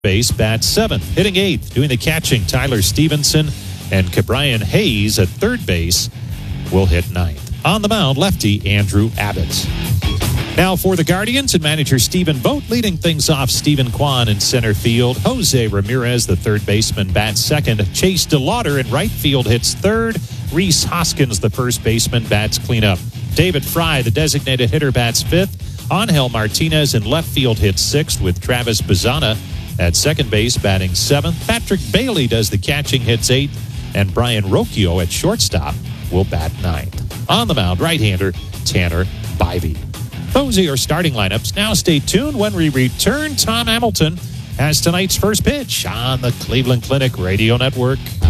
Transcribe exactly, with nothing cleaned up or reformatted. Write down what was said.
base bats seventh. Hitting eighth, doing the catching, Tyler Stevenson, and Cabrian Hayes at third base will hit ninth. On the mound, lefty Andrew Abbott. Now for the Guardians and manager Stephen Vogt, leading things off Stephen Kwan in center field. Jose Ramirez, the third baseman, bats second. Chase DeLauder in right field hits third. Reese Hoskins, the first baseman, bats cleanup. David Fry, the designated hitter, bats fifth. Angel Martinez in left field hits sixth, with Travis Bazzana at second base batting seventh. Patrick Bailey does the catching, hits eighth. And Brian Rocchio at shortstop will bat ninth. On the mound, right-hander Tanner Bybee. Those are your starting lineups. Now stay tuned when we return. Tom Hamilton has tonight's first pitch on the Cleveland Clinic Radio Network.